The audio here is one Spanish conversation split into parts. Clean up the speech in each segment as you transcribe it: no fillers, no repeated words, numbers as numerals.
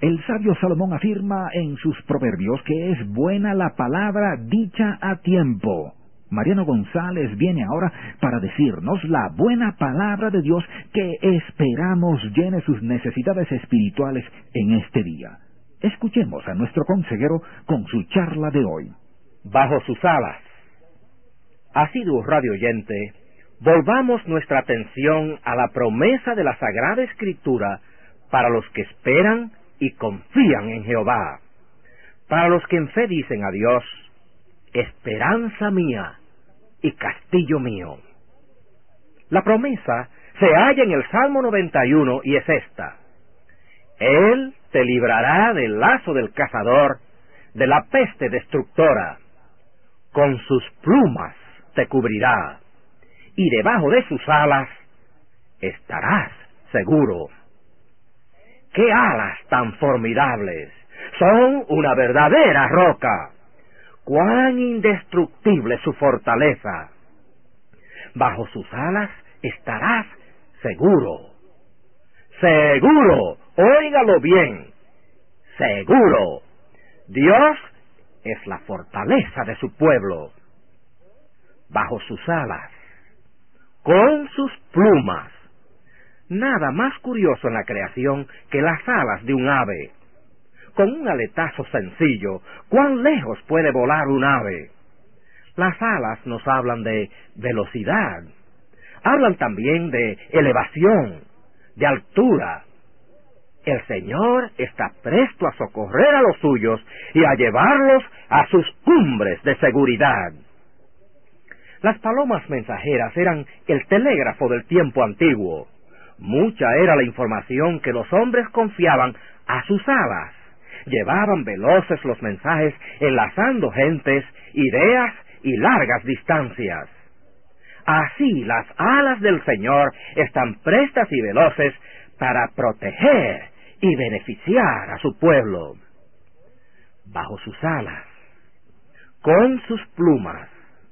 El sabio Salomón afirma en sus proverbios que es buena la palabra dicha a tiempo. Mariano González viene ahora para decirnos la buena palabra de Dios que esperamos llene sus necesidades espirituales en este día. Escuchemos a nuestro consejero con su charla de hoy. Bajo sus alas. Asiduo radio oyente, volvamos nuestra atención a la promesa de la Sagrada Escritura para los que esperan y confían en Jehová. Para los que en fe dicen a Dios, esperanza mía y castillo mío. La promesa se halla en el Salmo 91 y es esta: Él te librará del lazo del cazador, de la peste destructora. Con sus plumas te cubrirá, y debajo de sus alas estarás seguro. ¡Qué alas tan formidables! Son una verdadera roca. ¡Cuán indestructible su fortaleza! Bajo sus alas estarás seguro. ¡Seguro! Óigalo bien. ¡Seguro! Dios es la fortaleza de su pueblo. Bajo sus alas, con sus plumas. Nada más curioso en la creación que las alas de un ave. Con un aletazo sencillo, ¿cuán lejos puede volar un ave? Las alas nos hablan de velocidad. Hablan también de elevación, de altura. El Señor está presto a socorrer a los suyos y a llevarlos a sus cumbres de seguridad. Las palomas mensajeras eran el telégrafo del tiempo antiguo. Mucha era la información que los hombres confiaban a sus alas. Llevaban veloces los mensajes, enlazando gentes, ideas y largas distancias. Así las alas del Señor están prestas y veloces para proteger y beneficiar a su pueblo. Bajo sus alas, con sus plumas.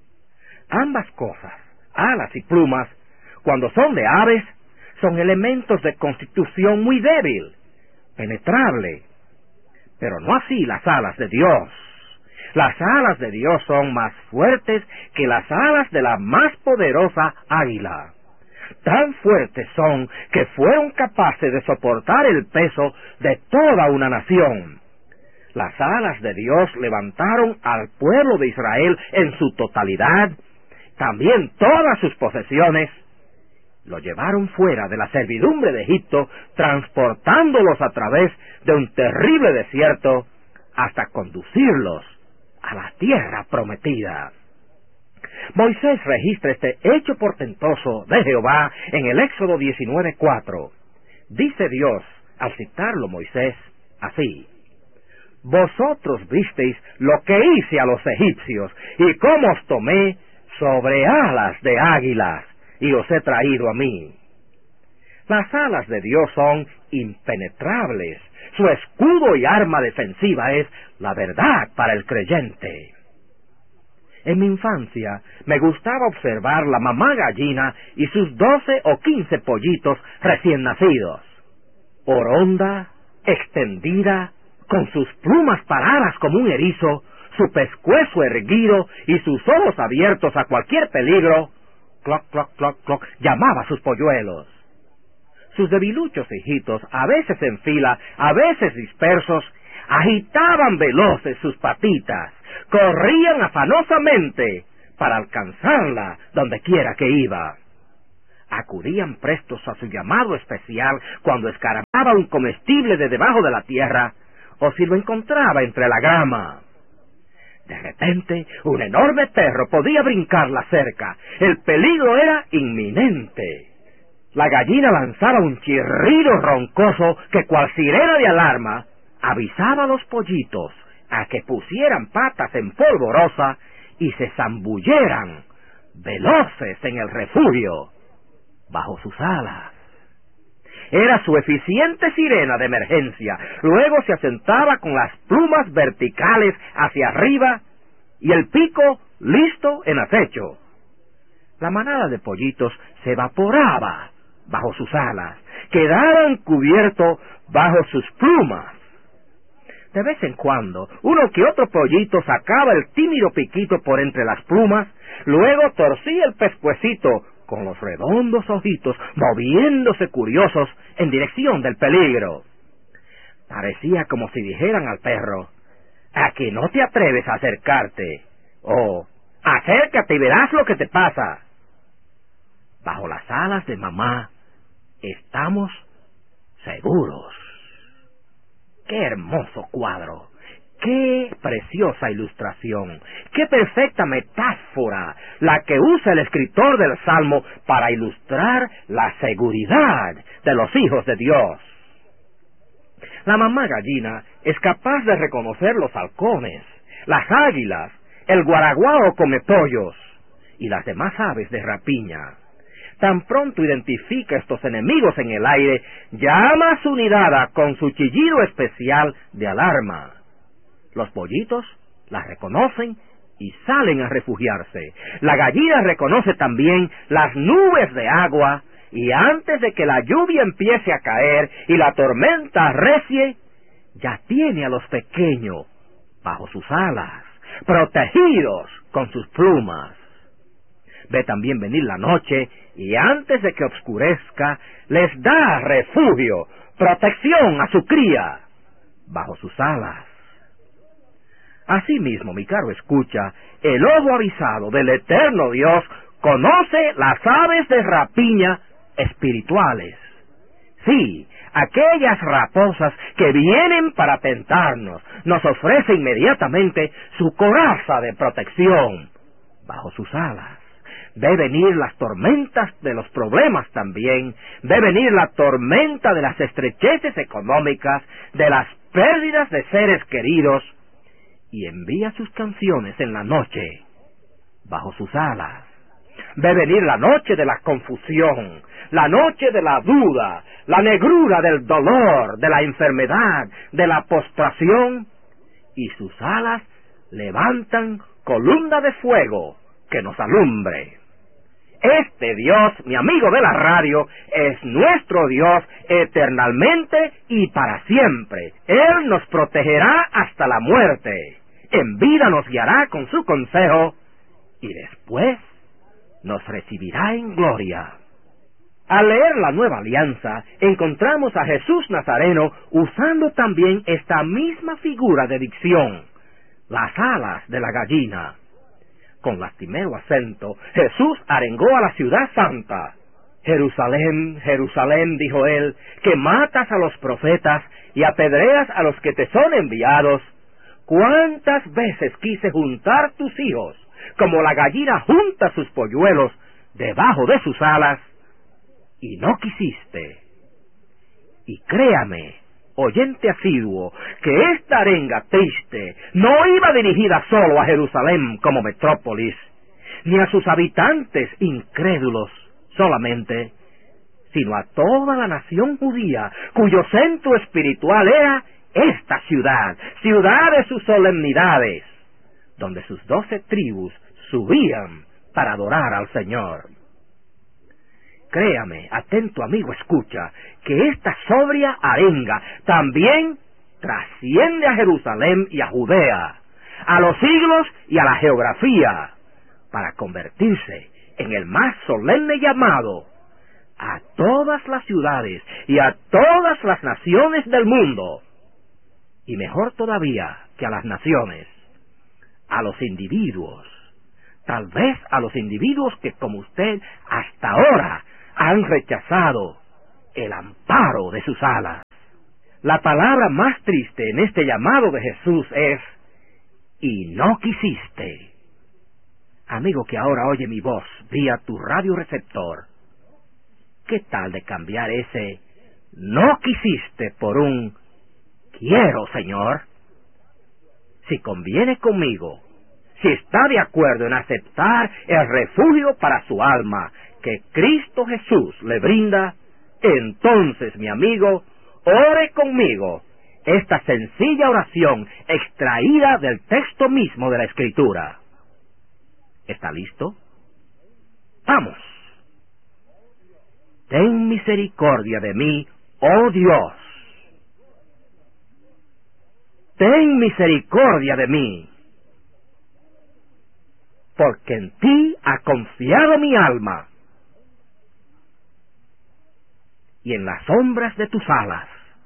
Ambas cosas, alas y plumas, cuando son de aves, son elementos de constitución muy débil, penetrable. Pero no así las alas de Dios. Las alas de Dios son más fuertes que las alas de la más poderosa águila. Tan fuertes son que fueron capaces de soportar el peso de toda una nación. Las alas de Dios levantaron al pueblo de Israel en su totalidad, también todas sus posesiones. Lo llevaron fuera de la servidumbre de Egipto, transportándolos a través de un terrible desierto, hasta conducirlos a la tierra prometida. Moisés registra este hecho portentoso de Jehová en el Éxodo 19:4. Dice Dios, al citarlo Moisés, así: Vosotros visteis lo que hice a los egipcios, y cómo os tomé sobre alas de águilas, y os he traído a mí. Las alas de Dios son impenetrables. Su escudo y arma defensiva es la verdad para el creyente. En mi infancia me gustaba observar la mamá gallina y sus 12 o 15 pollitos recién nacidos. Oronda, extendida, con sus plumas paradas como un erizo, su pescuezo erguido y sus ojos abiertos a cualquier peligro, cloc, cloc, cloc, cloc, llamaba a sus polluelos. Sus debiluchos hijitos, a veces en fila, a veces dispersos, agitaban veloces sus patitas, corrían afanosamente para alcanzarla donde quiera que iba. Acudían prestos a su llamado especial cuando escarbaba un comestible de debajo de la tierra, o si lo encontraba entre la grama. De repente, un enorme perro podía brincar la cerca. El peligro era inminente. La gallina lanzaba un chirrido roncoso que, cual sirena de alarma, avisaba a los pollitos a que pusieran patas en polvorosa y se zambulleran, veloces en el refugio, bajo sus alas. Era su eficiente sirena de emergencia. Luego se asentaba con las plumas verticales hacia arriba y el pico listo en acecho. La manada de pollitos se evaporaba bajo sus alas, quedaban cubiertos bajo sus plumas. De vez en cuando, uno que otro pollito sacaba el tímido piquito por entre las plumas, luego torcía el pescuecito con los redondos ojitos moviéndose curiosos en dirección del peligro. Parecía como si dijeran al perro: «Aquí no te atreves a acercarte», o «Acércate y verás lo que te pasa». Bajo las alas de mamá estamos seguros. ¡Qué hermoso cuadro! ¡Qué preciosa ilustración! ¡Qué perfecta metáfora la que usa el escritor del Salmo para ilustrar la seguridad de los hijos de Dios! La mamá gallina es capaz de reconocer los halcones, las águilas, el guaraguao come pollos y las demás aves de rapiña. Tan pronto identifica estos enemigos en el aire, llama a su nidada con su chillido especial de alarma. Los pollitos la reconocen y salen a refugiarse. La gallina reconoce también las nubes de agua, y antes de que la lluvia empiece a caer y la tormenta arrecie, ya tiene a los pequeños bajo sus alas, protegidos con sus plumas. Ve también venir la noche, y antes de que oscurezca, les da refugio, protección a su cría, bajo sus alas. Asimismo, mi caro escucha, el ojo avisado del eterno Dios conoce las aves de rapiña espirituales. Sí, aquellas raposas que vienen para tentarnos, nos ofrece inmediatamente su coraza de protección bajo sus alas. Ve venir las tormentas de los problemas también, ve venir la tormenta de las estrecheces económicas, de las pérdidas de seres queridos, y envía sus canciones en la noche bajo sus alas. Ve venir la noche de la confusión, la noche de la duda, la negrura del dolor, de la enfermedad, de la postración, y sus alas levantan columna de fuego que nos alumbre. Este Dios, mi amigo de la radio, es nuestro Dios eternamente y para siempre. Él nos protegerá hasta la muerte. En vida nos guiará con su consejo y después nos recibirá en gloria. Al leer la Nueva Alianza, encontramos a Jesús Nazareno usando también esta misma figura de dicción, las alas de la gallina. Con lastimero acento, Jesús arengó a la ciudad santa. «Jerusalén, Jerusalén», dijo él, «que matas a los profetas y apedreas a los que te son enviados. ¿Cuántas veces quise juntar tus hijos, como la gallina junta sus polluelos debajo de sus alas, y no quisiste?» Y créame, oyente asiduo, que esta arenga triste no iba dirigida solo a Jerusalén como metrópolis, ni a sus habitantes incrédulos solamente, sino a toda la nación judía, cuyo centro espiritual era esta ciudad, ciudad de sus solemnidades, donde sus 12 tribus subían para adorar al Señor. Créame, atento amigo, escucha, que esta sobria arenga también trasciende a Jerusalén y a Judea, a los siglos y a la geografía, para convertirse en el más solemne llamado a todas las ciudades y a todas las naciones del mundo, y mejor todavía que a las naciones, a los individuos, tal vez a los individuos que como usted hasta ahora han rechazado el amparo de sus alas. La palabra más triste en este llamado de Jesús es: «y no quisiste». Amigo que ahora oye mi voz vía tu radioreceptor, ¿qué tal de cambiar ese «no quisiste» por un «quiero, Señor»? Si conviene conmigo, si está de acuerdo en aceptar el refugio para su alma que Cristo Jesús le brinda, entonces, mi amigo, ore conmigo esta sencilla oración extraída del texto mismo de la Escritura. ¿Está listo? ¡Vamos! Ten misericordia de mí, oh Dios. ten misericordia de mí, porque en ti ha confiado mi alma, y en las sombras de tus alas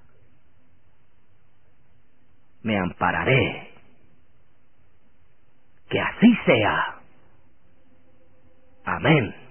me ampararé. Que así sea. Amén.